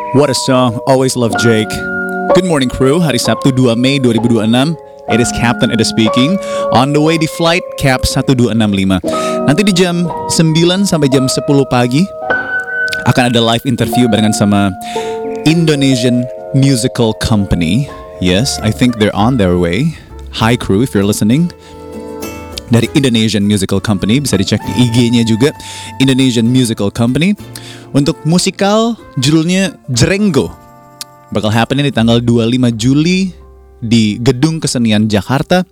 What a song, always love Jake. Good morning crew, hari Sabtu 2 Mei 2026. It is Captain Eda speaking. On the way di flight Cap 1265. Nanti di jam 9 sampai jam 10 pagi akan ada live interview barengan sama Indonesian Musical Company. Yes, I think they're on their way. Hi crew, if you're listening. Dari Indonesian Musical Company, bisa dicek di IG-nya juga, Indonesian Musical Company. Untuk musikal, judulnya Jrenggo. Bakal happening di tanggal 25 Juli di Gedung Kesenian Jakarta.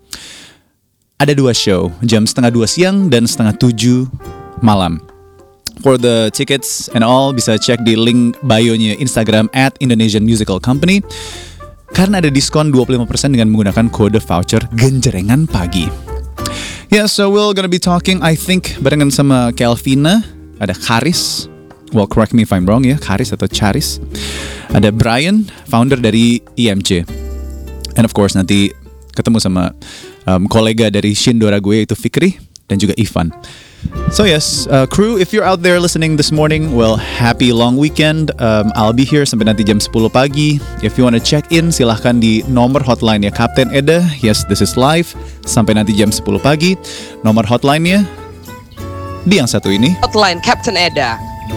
Ada 2 show, jam setengah 2 siang dan setengah 7 malam. For the tickets and all, bisa cek di link bio-nya Instagram @Indonesian Musical Company. Karena ada diskon 25% dengan menggunakan kode voucher Genjrengan Pagi. Yeah, so we're gonna be talking, I think, barengan sama Kelvina. Ada Karis. Well, correct me if I'm wrong ya, Karis atau Charis. Ada Brian, founder dari IMC. And of course nanti ketemu sama kolega dari Shindora gue, yaitu Fikri dan juga Ivan. So yes, crew, if you're out there listening this morning, well, happy long weekend. I'll be here sampai nanti jam 10 pagi. If you wanna check in, silahkan di nomor hotline ya Kapten Eda. Yes, this is live sampai nanti jam 10 pagi. Nomor hotline-nya di yang satu ini. Hotline Captain Eda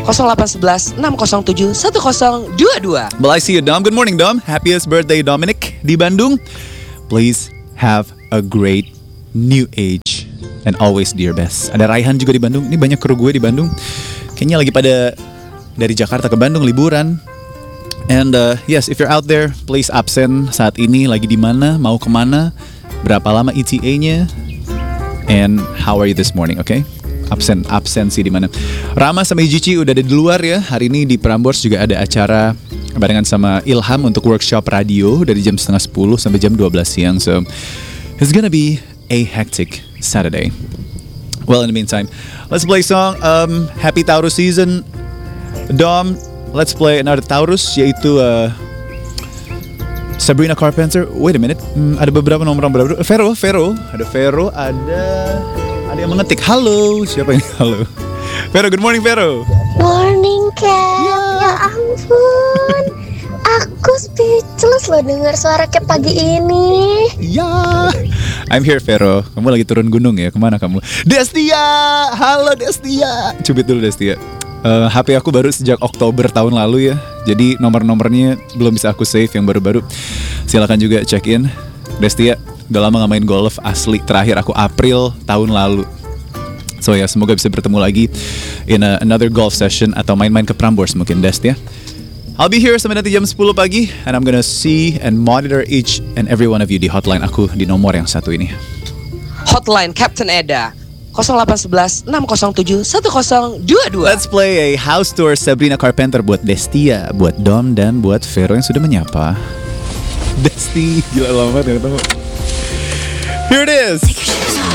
0811 607 1022. Well, I see you, Dom. Good morning, Dom. Happiest birthday, Dominic, di Bandung. Please have a great new age. And always do your best. Ada Raihan juga di Bandung. Ini banyak kru gue di Bandung. Kayaknya lagi pada dari Jakarta ke Bandung liburan. And yes, if you're out there, please absen saat ini. Lagi di mana? Mau kemana? Berapa lama ETA-nya? And how are you this morning? Okay? Absensi di mana? Rama sama Ijici udah ada di luar ya. Hari ini di Prambors juga ada acara barengan sama Ilham untuk workshop radio dari jam setengah 10 sampai jam 12 siang. So it's gonna be a hectic Saturday. Well, in the meantime, let's play song. Happy Taurus season. Dom, let's play another Taurus, yaitu Sabrina Carpenter. Wait a minute, ada beberapa nomor baru. Vero, ada Vero, ada yang mengetik. Halo, siapa ini? Halo, Vero. Good morning, Vero. Morning, Cap. Ya ampun, aku speechless loh dengar suara Cap pagi ini. Ya, I'm here, Vero. Kamu lagi turun gunung ya? Kemana kamu? Destia, halo Destia. Cubit dulu Destia. HP aku baru sejak Oktober tahun lalu ya. Jadi nomor-nomornya belum bisa aku save yang baru-baru. Silakan juga check in. Destia, udah lama gak main golf asli. Terakhir aku April tahun lalu. So ya, semoga bisa bertemu lagi in another golf session atau main-main ke Prambors mungkin, Destia. I'll be here sampai nanti jam 10 pagi. And I'm gonna see and monitor each and every one of you di hotline aku di nomor yang satu ini. Hotline Captain Eda 0811 607 1022. Let's play a house tour Sabrina Carpenter buat Destia, buat Dom, dan buat Vero yang sudah menyapa. Desti, gila lama banget gak ketemu. Here it is.